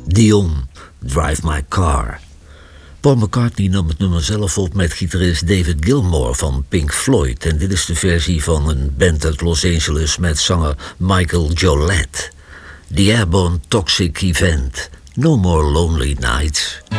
Dion, Drive My Car. Paul McCartney nam het nummer zelf op met gitarist David Gilmour van Pink Floyd. En dit is de versie van een band uit Los Angeles met zanger Michael Jolette. The Airborne Toxic Event. No More Lonely Nights.